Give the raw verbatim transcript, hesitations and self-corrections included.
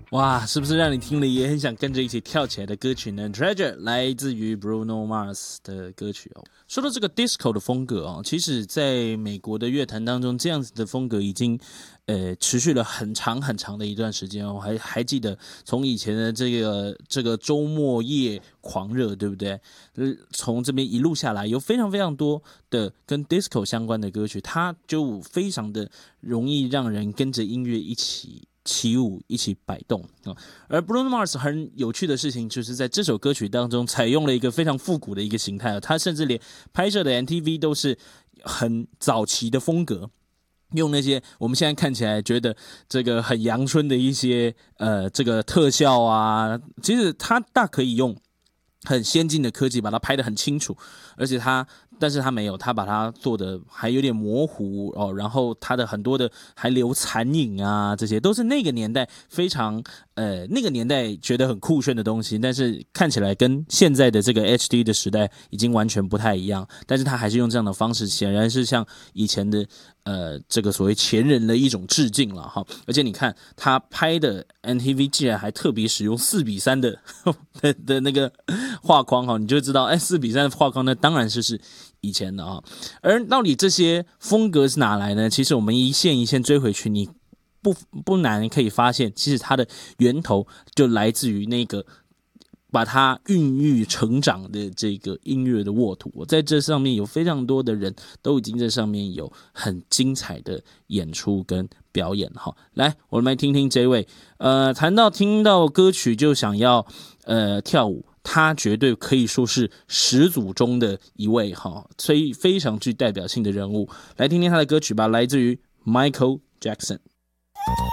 哇，是不是让你听了也很想跟着一起跳起来的歌曲呢 ？Treasure 来自于 Bruno Mars 的歌曲哦。说到这个 disco 的风格哦，其实在美国的乐坛当中，这样子的风格已经呃持续了很长很长的一段时间哦。我还还记得从以前的这个这个周末夜狂热，对不对？呃，从这边一路下来，有非常非常多的跟 disco 相关的歌曲，它就非常的容易让人跟着音乐一起起舞，一起摆动。而 Bruno Mars 很有趣的事情，就是在这首歌曲当中采用了一个非常复古的一个形态，他甚至连拍摄的 M T V 都是很早期的风格，用那些我们现在看起来觉得这个很阳春的一些呃这个特效啊，其实他大可以用很先进的科技把它拍得很清楚，而且他，但是他没有，他把它做的还有点模糊哦，然后他的很多的还留残影啊，这些都是那个年代非常呃那个年代觉得很酷炫的东西，但是看起来跟现在的这个 H D 的时代已经完全不太一样，但是他还是用这样的方式，显然是向以前的呃这个所谓前人的一种致敬了哈。而且你看他拍的 M T V 竟然还特别使用四比三的的的那个画框哈，你就知道，哎，四比三的画框呢，当然是是以前的啊。而到底这些风格是哪来呢？其实我们一线一线追回去，你不不难可以发现，其实它的源头就来自于那个把它孕育成长的这个音乐的沃土。在这上面有非常多的人都已经在上面有很精彩的演出跟表演哈。来，我们来听听这位，呃，谈到听到歌曲就想要呃跳舞。他绝对可以说是始祖中的一位哈，所以非常具代表性的人物。来听听他的歌曲吧，来自于 Michael Jackson。